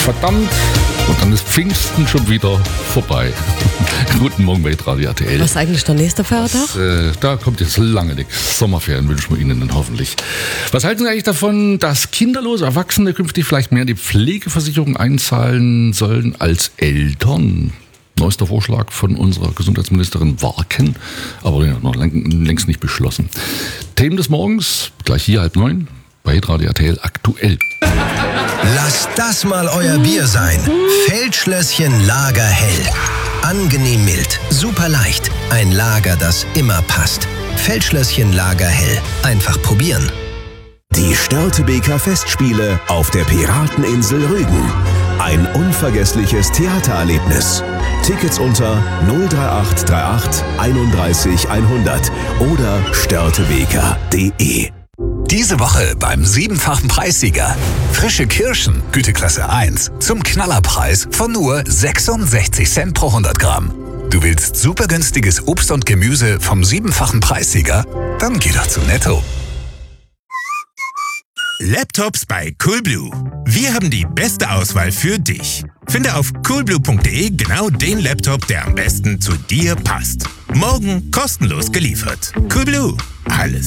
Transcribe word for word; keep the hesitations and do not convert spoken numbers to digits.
verdammt. Und dann ist Pfingsten schon wieder vorbei. Guten Morgen bei Radio R T L. Was ist eigentlich der nächste Feiertag? Das, äh, da kommt jetzt lange nichts. Sommerferien wünschen wir Ihnen dann hoffentlich. Was halten Sie eigentlich davon, dass kinderlose Erwachsene künftig vielleicht mehr in die Pflegeversicherung einzahlen sollen als Eltern? Neuester Vorschlag von unserer Gesundheitsministerin Warken, aber noch längst nicht beschlossen. Themen des Morgens, gleich hier halb neun, bei Radio R T L aktuell. Lasst das mal euer Bier sein. Feldschlösschen Lagerhell. Angenehm mild, super leicht. Ein Lager, das immer passt. Feldschlösschen Lagerhell. Einfach probieren. Die Störtebeker Festspiele auf der Pirateninsel Rügen. Ein unvergessliches Theatererlebnis. Tickets unter null drei acht drei acht einunddreißig hundert oder störtebeker punkt de. Diese Woche beim siebenfachen Preissieger. Frische Kirschen, Güteklasse eins, zum Knallerpreis von nur sechsundsechzig Cent pro hundert Gramm. Du willst super günstiges Obst und Gemüse vom siebenfachen Preissieger? Dann geh doch zu Netto. Laptops bei Coolblue. Wir haben die beste Auswahl für dich. Finde auf coolblue punkt de genau den Laptop, der am besten zu dir passt. Morgen kostenlos geliefert. Coolblue. Alles